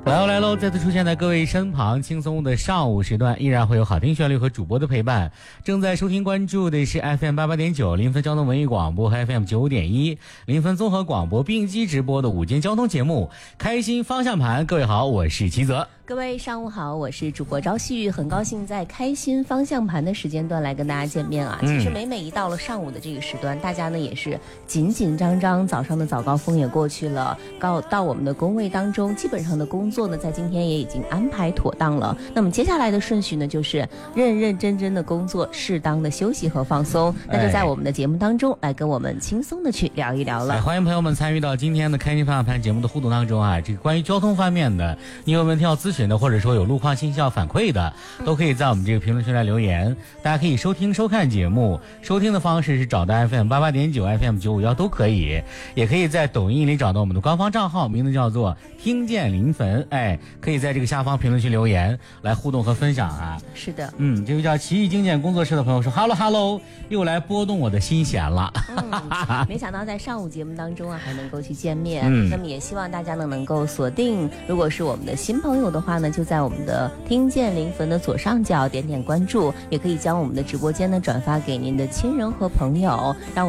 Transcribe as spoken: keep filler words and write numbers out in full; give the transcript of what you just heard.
我要来喽！再次出现在各位身旁，轻松的上午时段，依然会有好听旋律和主播的陪伴。正在收听关注的是 F M 八八点九临汾交通文艺广播和 F M 九点一临汾综合广播并机直播的午间交通节目《开心方向盘》。各位好，我是齐泽。 各位上午好，我是主播朝旭，很高兴在开心方向盘的时间段来跟大家见面啊。其实每每一到了上午的这个时段，大家呢也是紧紧张张，早上的早高峰也过去了，到到我们的工位当中，基本上的工作呢在今天也已经安排妥当了。那么接下来的顺序呢，就是认认真真的工作，适当的休息和放松。那就在我们的节目当中来跟我们轻松的去聊一聊了。 哎，欢迎朋友们参与到今天的开心方向盘节目的互动当中啊。这个关于交通方面的，你有问题要咨询的，或者说有路况信息要反馈的，都可以在我们这个评论区来留言。大家可以收听收看节目，收听的方式是找到 F M 八八点九 F M 九五幺都可以，也可以在抖音里找到我们的官方账号，名字叫做听见临汾。哎，可以在这个下方评论区留言来互动和分享啊。 是的， 嗯，这位叫奇异精简工作室的朋友说 Hello Hello， 又来拨动我的心弦了。 嗯，没想到在上午节目当中啊还能够去见面。 嗯， 那么也希望大家呢能够锁定，如果是我们的新朋友的话呢，就在我们的听见临汾的左上角点点关注，也可以将我们的直播间呢转发给您的亲人和朋友，让